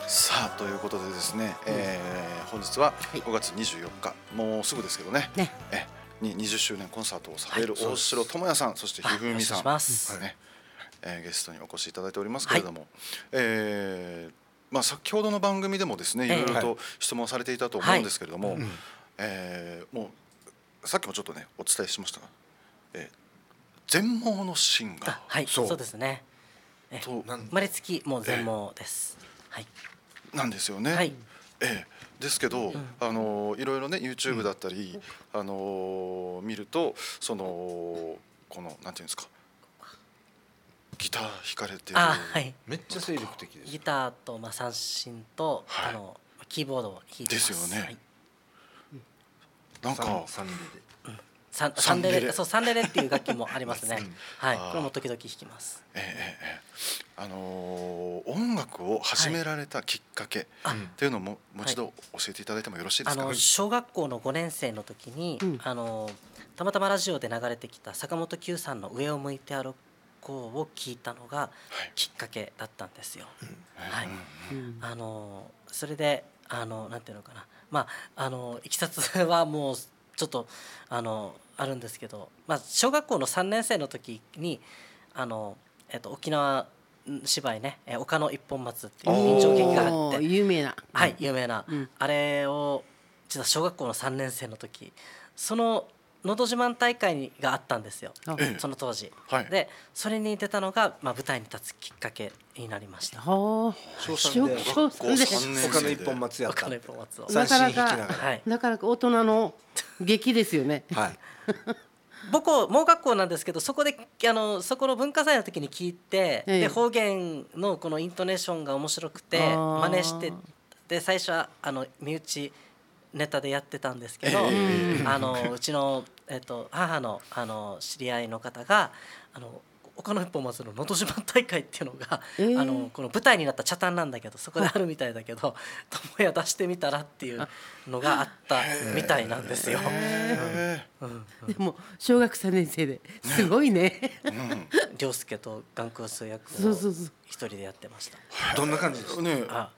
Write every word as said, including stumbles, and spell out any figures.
さあということでですね、えー、本日はごがつにじゅうよっか、もうすぐですけどね、 ねえににじゅっしゅうねんコンサートをされる大城智也さん、そしてひふみさん、 はいねえー、ゲストにお越しいただいておりますけれども、はい、えーまあ、先ほどの番組でもですね、いろいろと質問されていたと思うんですけれども、はい、えー、もうさっきもちょっとねお伝えしましたが、えー、全盲のシンガー、 はい、そうですね、えと生まれつきもう全盲です、えー、はい、 なんですよね、はい、えー、ですけど、うん、あのいろいろね YouTube だったり、うん、あの見るとそのこのなんていうんですか、ギター弾かれてる、 あ、はい、 めっちゃ精力的です。 ギターとまあ三振と、はい、あのキーボードを弾いてます。 ですよね、はい、なんかサンレレ、 うん、サンサンレレ、そうサンレレっていう楽器もありますね。はい、これも時々弾きます。 えー、えー、あのー、音楽を始められたきっかけっていうのも、はい、もう一度教えていただいてもよろしいですか。 あの小学校のごねんせいの時に、うん、あのたまたまラジオで流れてきた坂本九さんの上を向いて歩こうを聞いたのがきっかけだったんですよ。はい、あのそれであのなんていうのかな、まああのいきさつはもうちょっとあのあるんですけど、まあ、小学校のさんねんせいの時にあの、えっと、沖縄芝居ね、岡野一本松っていう人情劇があって有名な、 はい有名な、うん、あれを実は小学校のさんねんせいの時、そののど自慢大会があったんですよ、その当時、はい、でそれに出たのが、まあ、舞台に立つきっかけになりました。 小さんで岡野一本松やった。 岡野一本松をなかなか、はい、なかなか大人の劇ですよね。 はい母校盲学校なんですけど、そこであのそこの文化祭の時に聞いて、ええ、で方言のこのイントネーションが面白くて真似して、で最初はあの身内ネタでやってたんですけど、えー、あのうちの、えっと、母の、あの知り合いの方があの岡野一本松ののど自慢大会っていうのが、えー、あのこの舞台になった茶壇なんだけどそこであるみたいだけど友也出してみたらっていうのがあったみたいなんですよ。 でも小学さんねんせいですごいね。 涼介と眼光数役を一人でやってました。 どんな感じですかね。 あ